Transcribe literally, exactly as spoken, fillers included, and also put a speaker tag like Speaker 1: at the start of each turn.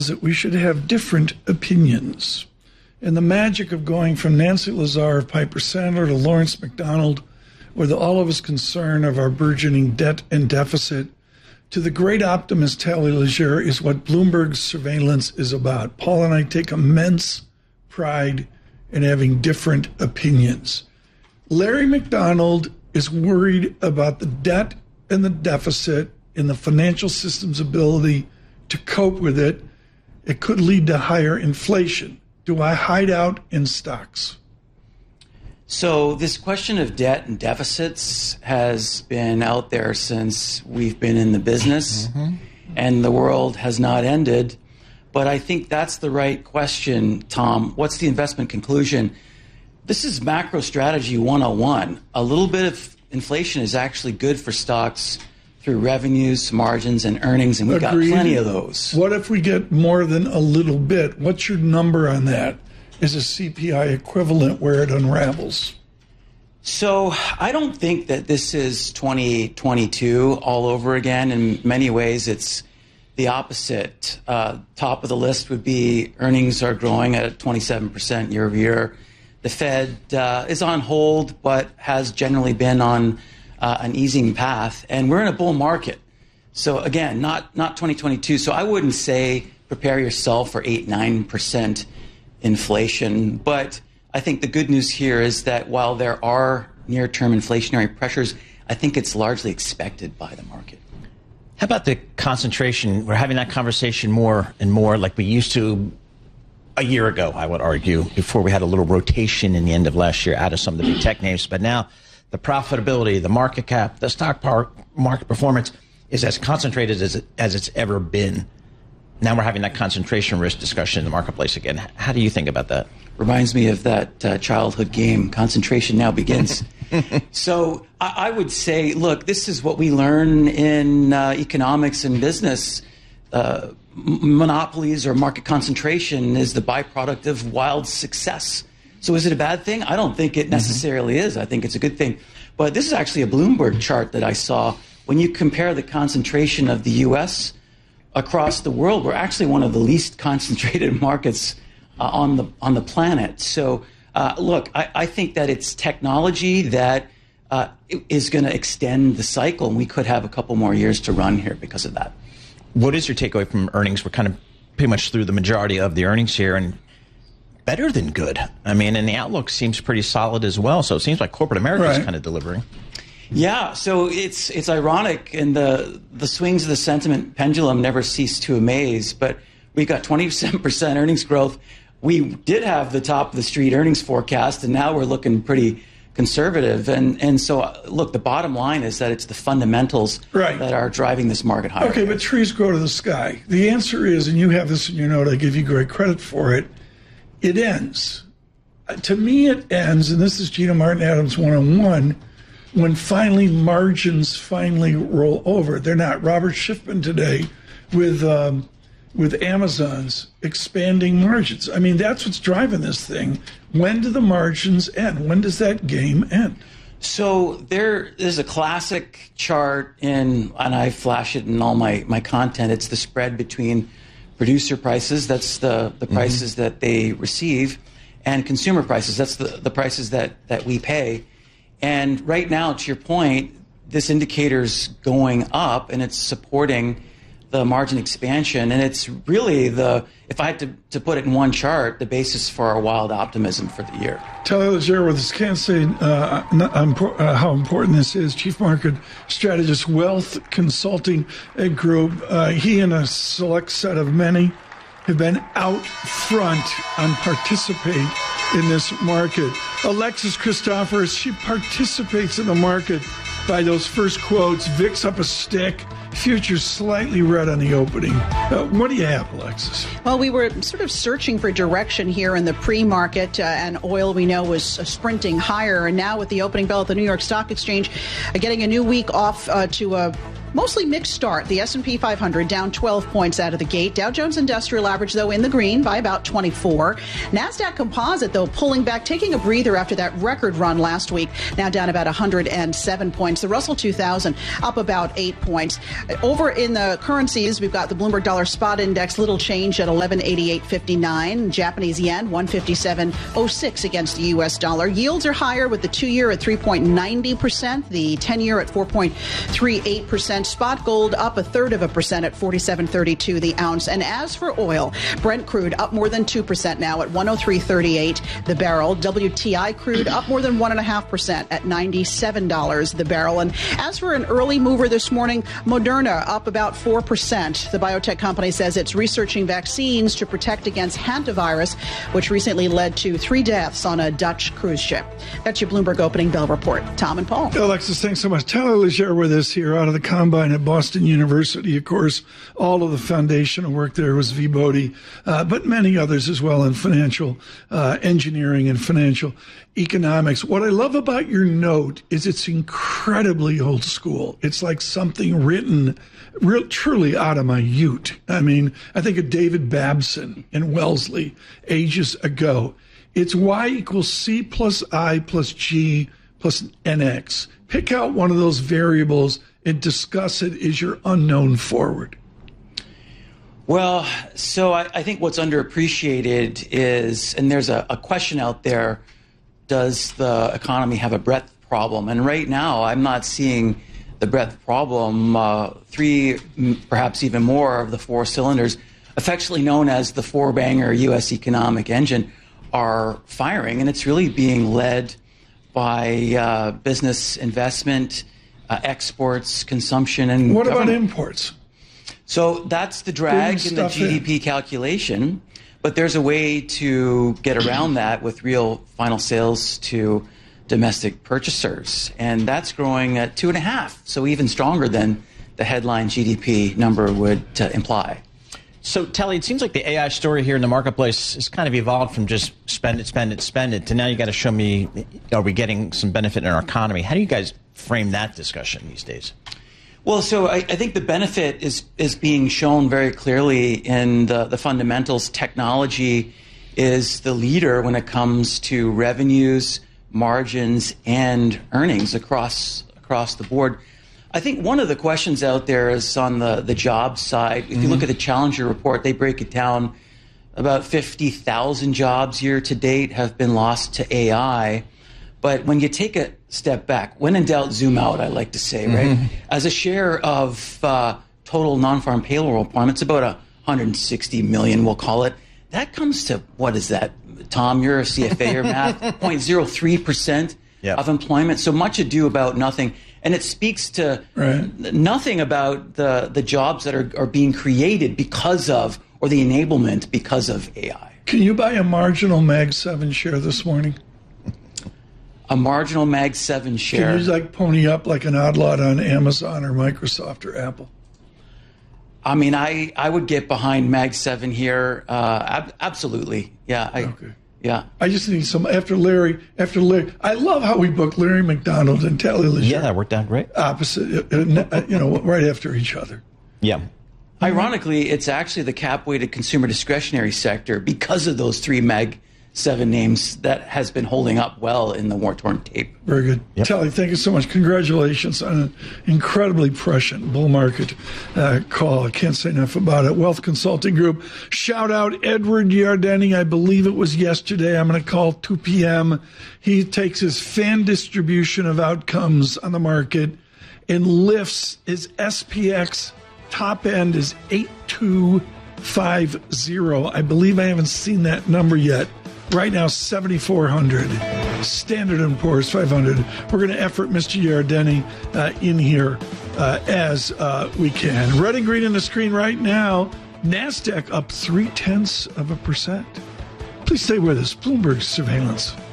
Speaker 1: that we should have different opinions. And the magic of going from Nancy Lazar of Piper Sandler to Lawrence McDonald, with all of his concern of our burgeoning debt and deficit, to the great optimist Tally Leger, is what Bloomberg's surveillance is about. Paul and I take immense pride in having different opinions. Larry McDonald is worried about the debt and the deficit and the financial system's ability to cope with it. It could lead to higher inflation. Do I hide out in stocks?
Speaker 2: So this question of debt and deficits has been out there since we've been in the business, mm-hmm. and the world has not ended. But I think that's the right question, Tom. What's the investment conclusion? This is macro strategy one oh one. A little bit of inflation is actually good for stocks through revenues, margins, and earnings, and we've got plenty of those.
Speaker 1: What if we get more than a little bit? What's your number on that? Is a C P I equivalent where it unravels?
Speaker 2: So I don't think that this is twenty twenty-two all over again. In many ways, it's the opposite. Uh, top of the list would be earnings are growing at twenty-seven percent year over year. The Fed uh, is on hold, but has generally been on Uh, an easing path, and we're in a bull market. So again, not not twenty twenty-two. So I wouldn't say prepare yourself for eight, nine percent inflation. But I think the good news here is that while there are near-term inflationary pressures, I think it's largely expected by the market.
Speaker 3: How about the concentration? We're having that conversation more and more like we used to a year ago, I would argue, before we had a little rotation in the end of last year out of some of the big tech names. But now the profitability, the market cap, the stock market performance is as concentrated as, it, as it's ever been. Now we're having that concentration risk discussion in the marketplace again. How do you think about that?
Speaker 2: Reminds me of that uh, childhood game, concentration now begins. So I, I would say, look, this is what we learn in uh, economics and business. Uh, m- monopolies or market concentration is the byproduct of wild success. So is it a bad thing? I don't think it necessarily mm-hmm. is. I think it's a good thing. But this is actually a Bloomberg chart that I saw. When you compare the concentration of the U S across the world, we're actually one of the least concentrated markets uh, on the on the planet. So uh, look, I, I think that it's technology that uh, is going to extend the cycle, and we could have a couple more years to run here because of that.
Speaker 3: What is your takeaway from earnings? We're kind of pretty much through the majority of the earnings here, and better than good. I mean, and the outlook seems pretty solid as well. So it seems like corporate America is right. kind of delivering.
Speaker 2: Yeah, so it's it's ironic, and the the swings of the sentiment pendulum never cease to amaze. But we got twenty-seven percent earnings growth. We did have the top of the street earnings forecast, and now we're looking pretty conservative. And and so, look, the bottom line is that it's the fundamentals right. that are driving this market higher.
Speaker 1: Okay, but trees grow to the sky. The answer is, and you have this in your note, I give you great credit for it, it ends. To me, it ends, and this is Gina Martin Adams one oh one, when finally margins finally roll over. They're not. Robert Schiffman today with um, with Amazon's expanding margins. I mean, that's what's driving this thing. When do the margins end? When does that game end?
Speaker 2: So there is a classic chart in, and I flash it in all my, my content. It's the spread between producer prices, that's the, the prices mm-hmm. that they receive, and consumer prices, that's the, the prices that, that we pay. And right now, to your point, this indicator's going up, and it's supporting the margin expansion. And it's really the, if I had to, to put it in one chart, the basis for our wild optimism for the year.
Speaker 1: Tally Leger with us, can't say uh, uh, how important this is. Chief Market Strategist, Wealth Consulting Group. Uh, he and a select set of many have been out front and participate in this market. Alexis Christoforous, she participates in the market by those first quotes. V I X up a stick. Futures slightly red on the opening. Uh, what do you have, Alexis?
Speaker 4: Well, we were sort of searching for direction here in the pre-market, uh, and oil, we know, was uh, sprinting higher. And now with the opening bell at the New York Stock Exchange, uh, getting a new week off uh, to a Mostly mixed start. The S and P five hundred down twelve points out of the gate. Dow Jones Industrial Average, though, in the green by about twenty-four. NASDAQ Composite, though, pulling back, taking a breather after that record run last week. Now down about one hundred seven points. The Russell two thousand up about eight points. Over in the currencies, we've got the Bloomberg Dollar Spot Index, little change at eleven eighty-eight fifty-nine. Japanese yen, one fifty-seven oh six against the U S dollar. Yields are higher with the two-year at three point nine zero percent, the ten-year at four point three eight percent. Spot gold up a third of a percent at forty-seven thirty-two the ounce. And as for oil, Brent crude up more than two percent now at one oh three thirty-eight the barrel. W T I crude up more than one point five percent at ninety-seven dollars the barrel. And as for an early mover this morning, Moderna up about four percent. The biotech company says it's researching vaccines to protect against hantavirus, which recently led to three deaths on a Dutch cruise ship. That's your Bloomberg Opening Bell report. Tom and Paul.
Speaker 1: Alexis, thanks so much. Tyler Leger with us here out of the Combine at Boston University. Of course, all of the foundational work there was Viibodi, uh, but many others as well in financial uh, engineering and financial economics. What I love about your note is it's incredibly old school. It's like something written real, truly out of my ute. I mean, I think of David Babson in Wellesley ages ago. It's Y equals C plus I plus G plus N X. Pick out one of those variables and discuss it as your unknown forward.
Speaker 2: Well, so I, I think what's underappreciated is, and there's a, a question out there, does the economy have a breadth problem? And right now, I'm not seeing the breadth problem. Uh, three, perhaps even more of the four cylinders, affectionately known as the four-banger U S economic engine, are firing, and it's really being led by uh, business investment, uh, exports, consumption, and
Speaker 1: what
Speaker 2: government.
Speaker 1: about imports?
Speaker 2: So that's the drag in the G D P in. calculation, but there's a way to get around that with real final sales to domestic purchasers, and that's growing at two and a half, so even stronger than the headline G D P number would uh, imply.
Speaker 3: So, Telly, it seems like the A I story here in the marketplace has kind of evolved from just spend it, spend it, spend it, to now you got to show me, are we getting some benefit in our economy? How do you guys frame that discussion these days?
Speaker 2: Well, so I, I think the benefit is is being shown very clearly in the, the fundamentals. Technology is the leader when it comes to revenues, margins, and earnings across across the board. I think one of the questions out there is on the, the job side. If you look at the Challenger report, they break it down. About fifty thousand jobs year to date have been lost to A I. But when you take a step back, when in doubt, zoom out, I like to say, right? Mm-hmm. As a share of uh, total non-farm payroll employment, it's about one hundred sixty million, we'll call it. That comes to, what is that? Tom, you're a C F A, your math, zero point zero three percent yep. of employment. So much ado about nothing. And it speaks to right. nothing about the, the jobs that are, are being created because of, or the enablement because of A I.
Speaker 1: Can you buy a marginal Mag seven share this morning?
Speaker 2: A marginal Mag seven share?
Speaker 1: Can you like pony up like an odd lot on Amazon or Microsoft or Apple?
Speaker 2: I mean, I, I would get behind Mag seven here. Uh, ab- absolutely. Yeah. I,
Speaker 1: okay.
Speaker 2: Yeah.
Speaker 1: I just need some, after Larry, after Larry, I love how we booked Larry McDonald and Telly Leger.
Speaker 3: Yeah, that worked out great.
Speaker 1: Opposite, uh, you know, right after each other.
Speaker 3: Yeah.
Speaker 2: Ironically, it's actually the cap-weighted consumer discretionary sector, because of those three Mag seven names, that has been holding up well in the war-torn tape.
Speaker 1: Very good. Yep. Telly, thank you so much. Congratulations on an incredibly prescient bull market uh, call. I can't say enough about it. Wealth Consulting Group. Shout out Edward Yardeni. I believe it was yesterday. I'm going to call two p.m. He takes his fan distribution of outcomes on the market and lifts his S P X top end is eight two five zero. I believe I haven't seen that number yet. Right now, seventy-four hundred. Standard and Poor's five hundred. We're going to effort Mister Yardeni uh, in here uh, as uh, we can. Red and green on the screen right now. NASDAQ up three-tenths of a percent. Please stay with us. Bloomberg Surveillance.